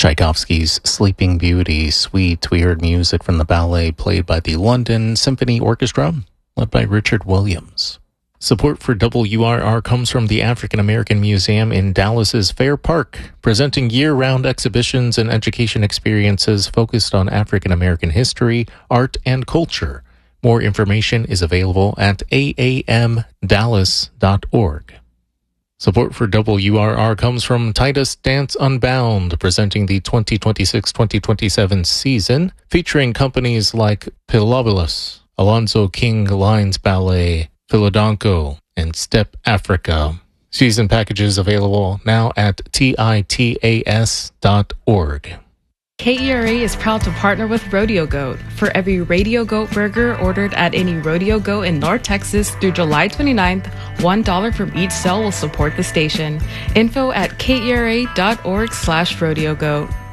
Tchaikovsky's Sleeping Beauty, sweet, weird music from the ballet played by the London Symphony Orchestra, led by Richard Williams. Support for WRR comes from the African American Museum in Dallas's Fair Park, presenting year-round exhibitions and education experiences focused on African American history, art, and culture. More information is available at aamdallas.org. Support for WRR comes from Titus Dance Unbound, presenting the 2026-2027 season, featuring companies like Pilobolus, Alonzo King Lines Ballet, Philodonco, and Step Africa. Season packages available now at titas.org. KERA is proud to partner with Rodeo Goat. For every Rodeo Goat burger ordered at any Rodeo Goat in North Texas through July 29th, $1 from each sale will support the station. Info at kera.org/Rodeo Goat.